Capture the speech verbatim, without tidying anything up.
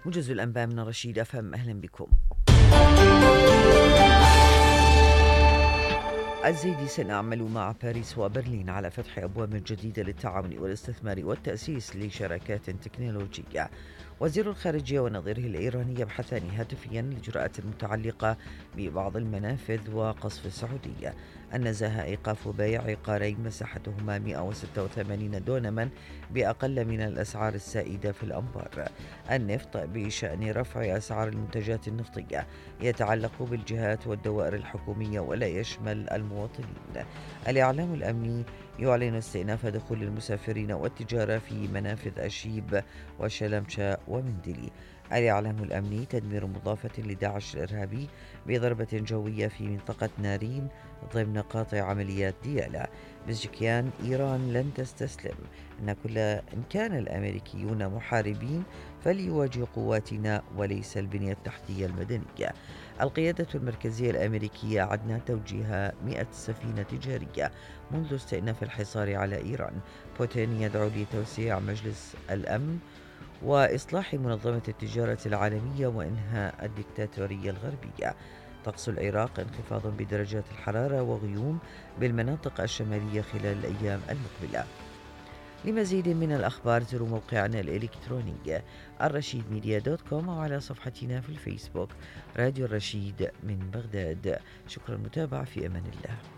موجز الأنباء من رشيد أف أم، أهلا بكم. الزيدي: سنعمل مع باريس وبرلين على فتح أبواب جديدة للتعاون والاستثمار والتأسيس لشراكات تكنولوجية. وزير الخارجية ونظيره الإيراني يبحثان هاتفيا الإجراءات المتعلقة ببعض المنافذ وقصف السعودية. النزاهة: إيقاف بيع عقارين مساحتهما مئة وستة وثمانين دونما بأقل من الأسعار السائدة في الأنبار. النفط: بشأن رفع أسعار المنتجات النفطية يتعلق بالجهات والدوائر الحكومية ولا يشمل المواطنين. الإعلام الأمني يعلن استئناف دخول المسافرين والتجارة في منافذ أشيب وشلمشة ومندلي. الإعلام الأمني: تدمير مضافة لداعش الإرهابي بضربة جوية في منطقة نارين ضمن قاطع عمليات ديالا. بزجكيان: إيران لن تستسلم، إن كل إن كان الأمريكيون محاربين فليواجهوا قواتنا وليس البنية التحتية المدنية. القيادة المركزية الأمريكية أعدنا توجيه مئة سفينة تجارية منذ استئناف الحصار على إيران. بوتين يدعو لتوسيع مجلس الأمن وإصلاح منظمة التجارة العالمية وإنهاء الدكتاتورية الغربية. طقس العراق: انخفاض بدرجات الحرارة وغيوم بالمناطق الشمالية خلال الأيام المقبلة. لمزيد من الأخبار زوروا موقعنا الإلكتروني الرشيد ميديا دوت كوم أو على صفحتنا في الفيسبوك راديو الرشيد من بغداد. شكرا للمتابعة، في أمان الله.